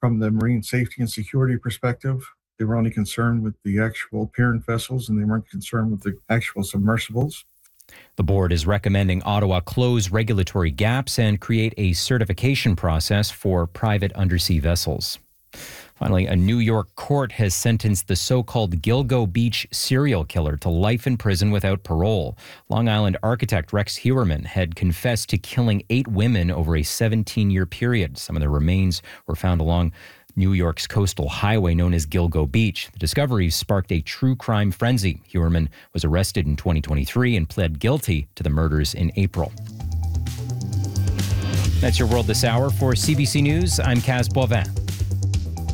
From the marine safety and security perspective, they were only concerned with the actual parent vessels and they weren't concerned with the actual submersibles. The board is recommending Ottawa close regulatory gaps and create a certification process for private undersea vessels. Finally, a New York court has sentenced the so-called Gilgo Beach serial killer to life in prison without parole. Long Island architect Rex Heuermann had confessed to killing 8 women over a 17-year period. Some of the remains were found along New York's coastal highway known as Gilgo Beach. The discovery sparked a true crime frenzy. Heuermann was arrested in 2023 and pled guilty to the murders in April. That's your World This Hour. For CBC News, I'm Kaz Boivin.